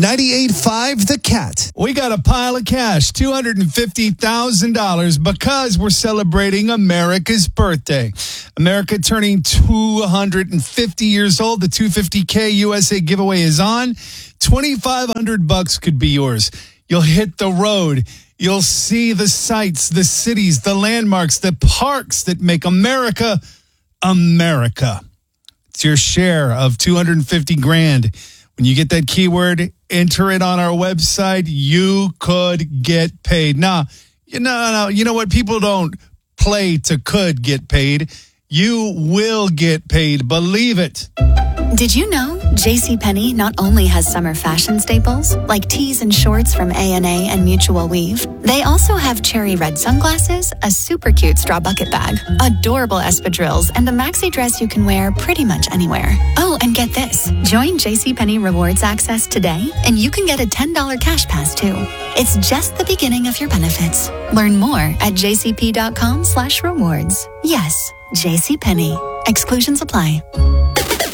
98.5 The Cat. We got a pile of cash, $250,000, because we're celebrating America's birthday. America turning 250 years old. The 250K USA giveaway is on. $2,500 could be yours. You'll hit the road. You'll see the sights, the cities, the landmarks, the parks that make America, America. It's your share of $250,000. When you get that keyword, enter it on our website, you could get paid. Now, you know what? People don't play to could get paid. You will get paid. Believe it. Did you know JCPenney not only has summer fashion staples like tees and shorts from A&A and Mutual Weave, they also have cherry red sunglasses, a super cute straw bucket bag, adorable espadrilles, and a maxi dress you can wear pretty much anywhere. Oh, and get this. Join JCPenney Rewards Access today, and you can get a $10 cash pass too. It's just the beginning of your benefits. Learn more at jcp.com/rewards. Yes, JCPenney. Exclusions apply.